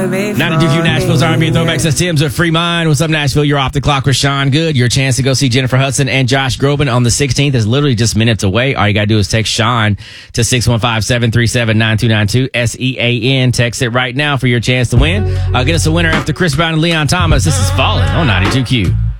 away from 92Q Nashville's R&B and Throwback says Tim's a free mind. What's up, Nashville? You're off the clock with Sean Good. Your chance to go see Jennifer Hudson and Josh Groban on the 16th is literally just minutes away. All you got to do is text Sean to 615-737-9292, SEAN. Text it right now for your chance to win. Get us a winner after Chris Brown and Leon Thomas. This is Falling on 92Q.